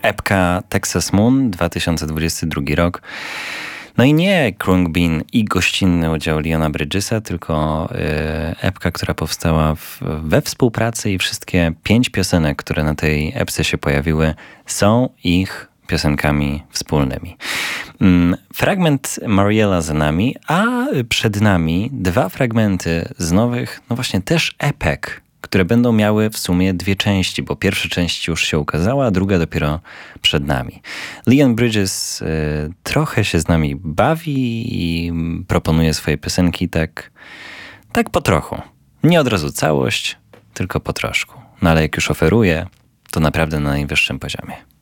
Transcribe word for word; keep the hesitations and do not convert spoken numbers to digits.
epka Texas Moon, dwa tysiące dwudziesty drugi rok. No i nie Khruangbin i gościnny udział Leona Bridgesa, tylko y, epka, która powstała w, we współpracy i wszystkie pięć piosenek, które na tej epce się pojawiły, są ich piosenkami wspólnymi. Mm, fragment Mariela za nami, a przed nami dwa fragmenty z nowych, no właśnie też epek, które będą miały w sumie dwie części, bo pierwsza część już się ukazała, a druga dopiero przed nami. Leon Bridges y, trochę się z nami bawi i proponuje swoje piosenki tak, tak po trochu. Nie od razu całość, tylko po troszku. No ale jak już oferuje, to naprawdę na najwyższym poziomie.